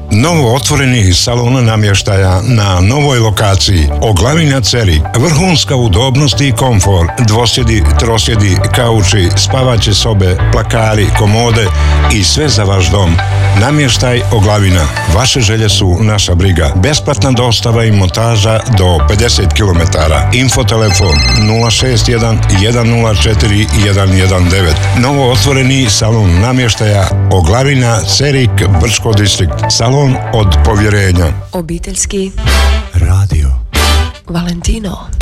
Novo otvoreni salon namještaja na novoj lokaciji. Oglavina Cerik. Vrhunska udobnost i komfor. Dvosjedi, trosjedi, kauči, spavaće sobe, plakari, komode i sve za vaš dom. Namještaj Oglavina. Vaše želje su naša briga. Besplatna dostava i montaža do 50 km. Infotelefon 061 104 119. Novo otvoreni salon namještaja Oglavina, Cerik, Brčko distrikt. Salon od povjerenja. Obiteljski radio Valentino.